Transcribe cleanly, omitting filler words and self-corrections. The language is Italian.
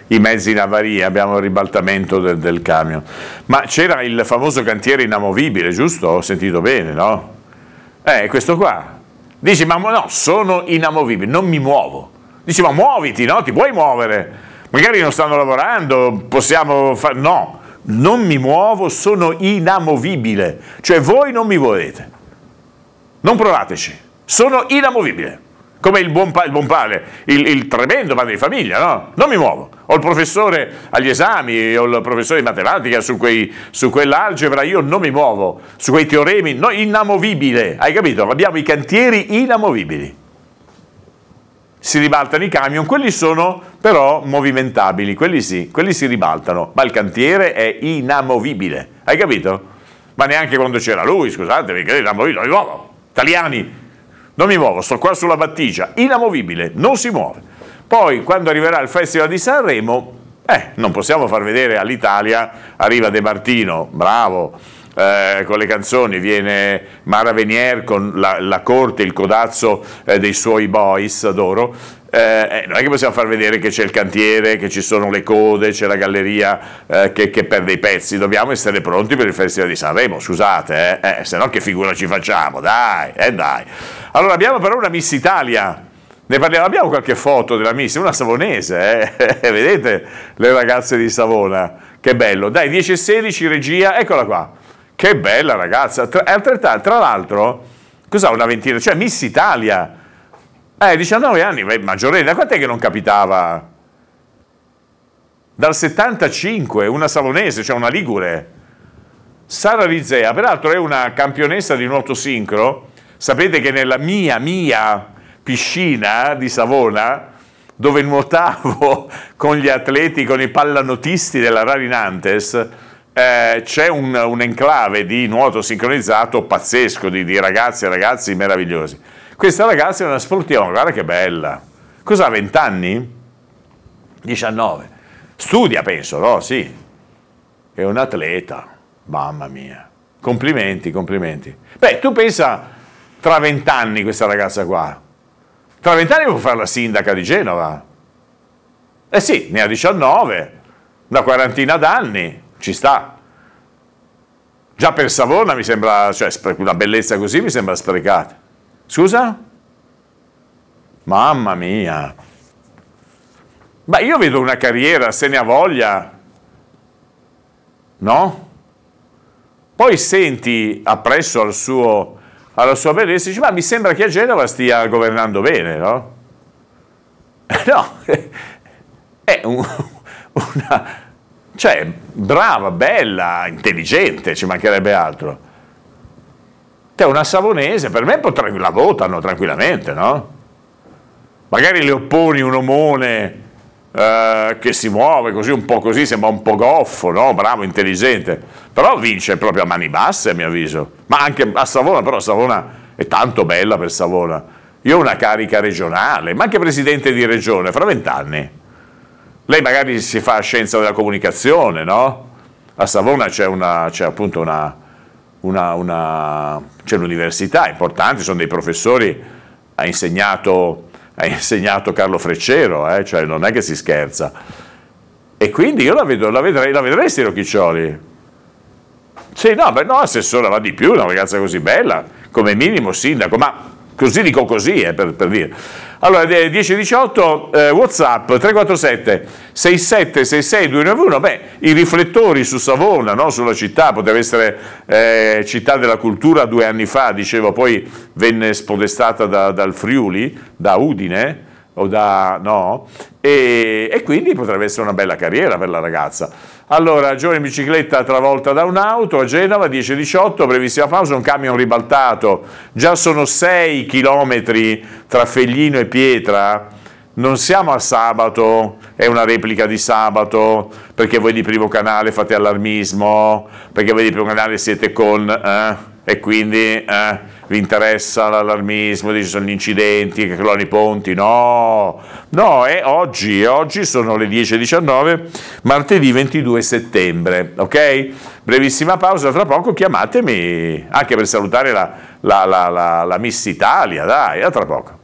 i mezzi in avaria, abbiamo il ribaltamento del camion. Ma c'era il famoso cantiere inamovibile, giusto? Ho sentito bene, no? Questo qua. Dici, ma no, sono inamovibile, non mi muovo. Dici, ma muoviti, no? Ti puoi muovere. Magari non stanno lavorando, possiamo fare... No, non mi muovo, sono inamovibile. Cioè voi non mi volete. Non provateci. Sono inamovibile. Come il buon padre, il tremendo padre di famiglia, no? Non mi muovo. Ho il professore agli esami, ho il professore di matematica su quell'algebra, io non mi muovo. Su quei teoremi, no, inamovibile. Hai capito? Abbiamo i cantieri inamovibili. Si ribaltano i camion, quelli sono però movimentabili, quelli sì, quelli si ribaltano, ma il cantiere è inamovibile. Hai capito? Ma neanche quando c'era lui, scusate, perché è inamovibile, non mi muovo. Italiani. Non mi muovo, sto qua sulla battigia, inamovibile, non si muove. Poi, quando arriverà il Festival di Sanremo, non possiamo far vedere all'Italia, arriva De Martino, bravo, con le canzoni, viene Mara Venier con la corte, il codazzo dei suoi boys, adoro. Non è che possiamo far vedere che c'è il cantiere, che ci sono le code, c'è la galleria che perde i pezzi. Dobbiamo essere pronti per il Festival di Sanremo, scusate, se no che figura ci facciamo, dai. Allora abbiamo però una Miss Italia, ne parliamo, abbiamo qualche foto della Miss, una savonese, vedete le ragazze di Savona, che bello, dai, 10 e 16 regia, eccola qua, che bella ragazza, tra l'altro, cos'ha, una ventina, cioè Miss Italia, 19 anni, maggiorenne, da quant'è che non capitava? Dal 75, una savonese, cioè una ligure. Sara Rizea, peraltro è una campionessa di nuoto sincro. Sapete che nella mia piscina di Savona, dove nuotavo con gli atleti, con i pallanotisti della Rari Nantes, c'è un enclave di nuoto sincronizzato pazzesco, di ragazze e ragazzi meravigliosi. Questa ragazza è una sportiva, guarda che bella. Cos'ha, 20 anni? 19. Studia, penso, no? Sì. È un atleta. Mamma mia. Complimenti. Beh, tu pensa, tra 20 anni questa ragazza qua. Tra 20 anni può fare la sindaca di Genova. Sì, ne ha 19. Una quarantina d'anni. Ci sta. Già per Savona mi sembra, cioè una bellezza così mi sembra sprecata. Scusa? Mamma mia. Ma io vedo una carriera, se ne ha voglia, no? Poi senti appresso alla sua bellezza, dici, ma mi sembra che a Genova stia governando bene, no? No, è cioè, brava, bella, intelligente, ci mancherebbe altro. Te una savonese, per me la votano tranquillamente, no? Magari le opponi un omone che si muove così, un po' così, sembra un po' goffo, no? Bravo, intelligente, però vince proprio a mani basse a mio avviso, ma anche a Savona, però Savona è tanto bella per Savona. Io ho una carica regionale, ma anche presidente di regione, fra 20 anni. Lei magari si fa scienza della comunicazione, no? A Savona c'è appunto c'è l'università importante, sono dei professori, ha insegnato Carlo Freccero, cioè non è che si scherza. E quindi io la vedresti Rocchiccioli? Sì, no, assessore va di più, una ragazza così bella, come minimo sindaco, ma così dico così, per dire. Allora, 1018, WhatsApp 347 6766 291, i riflettori su Savona, no? Sulla città, poteva essere città della cultura 2 anni fa, dicevo, poi venne spodestata dal Friuli, da Udine, e quindi potrebbe essere una bella carriera per la ragazza. Allora, giovane in bicicletta travolta da un'auto a Genova, 10:18, brevissima pausa, un camion ribaltato, già sono 6 chilometri tra Feglino e Pietra, non siamo a Sabato, è una replica di Sabato, perché voi di Primo Canale fate allarmismo, perché voi di Primo Canale siete e quindi vi interessa l'allarmismo, ci sono gli incidenti che crollano i ponti, no, è oggi sono le 10:19, martedì 22 settembre, ok? Brevissima pausa, tra poco chiamatemi anche per salutare la Miss Italia, dai, a tra poco.